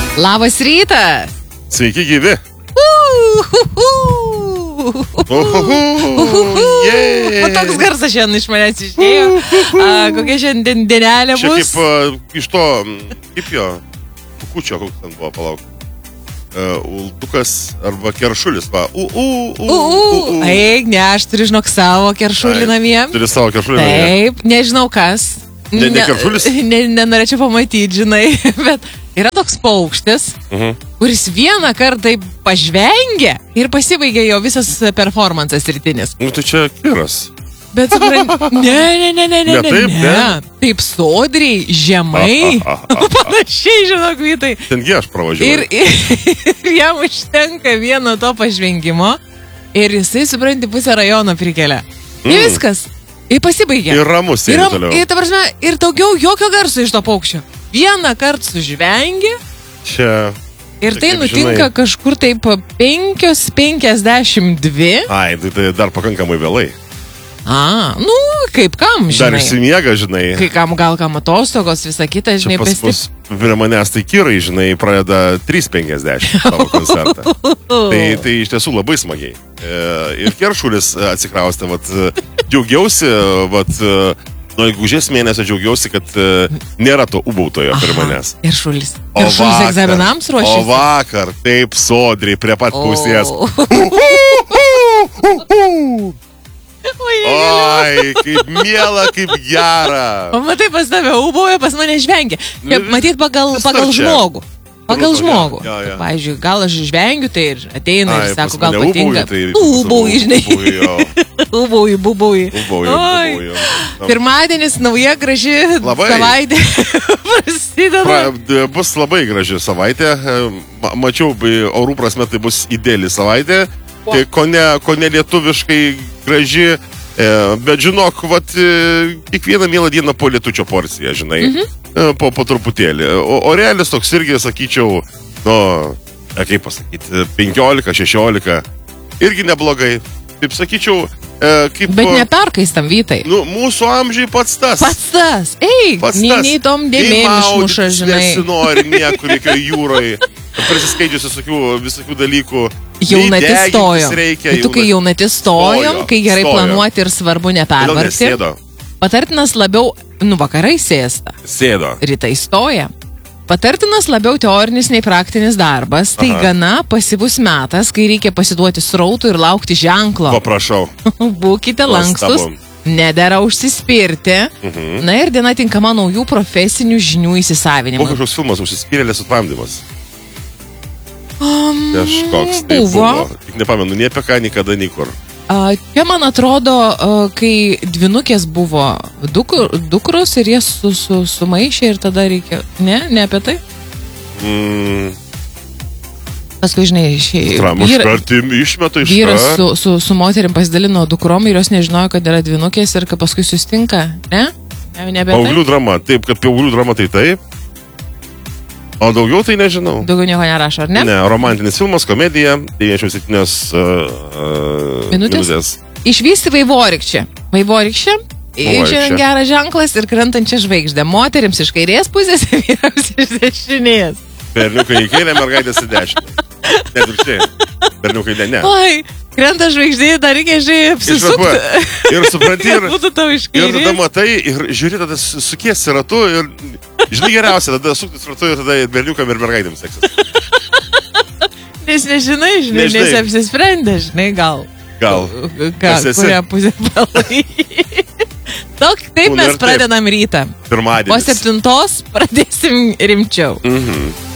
Labas rytas. Sveiki gyvi. O toks garsas šiandien iš manęs išėjo. Kokia šiandien dienelė bus? Čia kaip iš to, kaip jo, kukučio, koks ten buvo, palauk. Uldukas arba keršulis, va. Eik, ne, aš turiu, žinok, savo keršulį namie. Turi savo keršulį namie? Taip, nežinau kas. Ne keršulis? Nenorėčiau pamatyti, žinai, bet yra toks paukštis, kuris vieną kartą pažvengia ir pasibaigia jo visas performances rytinis. Nu, tai čia kiras. Bet ne. Taip sodriai, žemai, panašiai, žinok, Vytai. Tengi aš pravažiavau. Ir jam užtenka vieno to pažvengimo ir jisai, supranti, pusę rajono prikelia. Ir viskas. Ir pasibaigia. Ir ramus sėdi toliau. Ir, ta prasme, ir daugiau jokio garso iš to paukščio. Vieną kartą sužvengia. Čia. Ir tai nutinka kažkur taip 5:52. Ai, tai dar pakankamai vėlai. Nu, kaip kam, žinai. Dar išsimiega, žinai. Kai kam gal kam atostogos, visą kitą, žinai, pas prie manęs tai kirai, žinai, pradeda 3:50 savo koncertą. Tai iš tiesų labai smagiai. Ir keršulis atsikraustė, džiaugiausi, nuo gegužės mėnesio džiaugiausi, kad nėra to ubautojo prie manęs. Keršulis egzaminams ruošiasi. O vakar taip sodriai prie pat pusės. Oi, kaip miela, kaip gera. O matai, pas tave ubauja, pas mane žvengia. Matyt, pagal žmogų. Pagal žmogų. Pavyzdžiui, gal aš žvengiu, tai ir ateina ir sako, gal patinka. Ubauji, žinai. Ubauji. Pirmadienis, nauja graži savaitė. Prasideda. Bus labai graži savaitė. Mačiau, orų prasme tai bus ideali savaitė. Kone lietuviškai graži, bet žinok, kiekvieną mielą dieną po lietučio porciją, žinai, po truputėlį. O realis toks irgi, sakyčiau, kaip pasakyti, 15-16, irgi neblogai. Taip sakyčiau, kaip... Bet neperkaistam, Vytai. Mūsų amžiai pats tas. Eik, nei tom dėmėm išmuša, žinai. Nesinori niekur, jokioj jūroje. Prisiskaidžiusi visokių dalykų. Jaunatis stojom. Tu kai jaunatis stojom, kai gerai planuoti ir svarbu nepervargti. Patartinas labiau, vakarai sėsta. Sėdo. Rytai stoja. Patartinas labiau teorinis nei praktinis darbas. Tai gana pasyvus metas, kai reikia pasiduoti srautų ir laukti ženklo. Paprašau. Būkite lankstus. Nedera užsispirti. Na ir diena tinkama naujų profesinių žinių įsisavinimui. Buvo kažkoks filmas užsispyrėlės sutramdymas. Kažkoks tai buvo. Tik nepamenu, nie apie ką, niekada, niekur. Čia man atrodo, kai dvinukės buvo dukros ir jie sumaišė ir tada reikia... Ne apie tai? Paskui, žinai, vyras su moterim pasidalino dukrom ir jos nežinojo, kad yra dvinukės ir kad paskui sustinka. Ne apie tai? Paauglių drama. Taip, kad paauglių drama tai taip. O daugiau tai nežinau. Daugiau nieko nerašo, ar ne? Ne, romantinis filmas, komedija, 97 minutės. Išvysti vaivorykščią. Vaivorykščią, šiandien geras ženklas ir krentančią žvaigždę. Moterims iš kairės pusės, vyrams iš dešinės. Berniukai į kairę, mergaitės į dešinę. Net ir čia. Berniukai ne. Oi, krenta žvaigždė, dar reikia, žinai, apsisukti. Ir supranti, ir tada matai, ir žiūri, tada sukiesi ratu ir... Žinai, geriausia, tada suktis ratu ir tada ir berniukam ir mergaitėms seksis. Nes nežinai, nes apsisprendė, žinai, gal. Kurią pusę palaikyti. Taip mes pradedam rytą. Pirmadienis. Po 7 pradėsim rimčiau.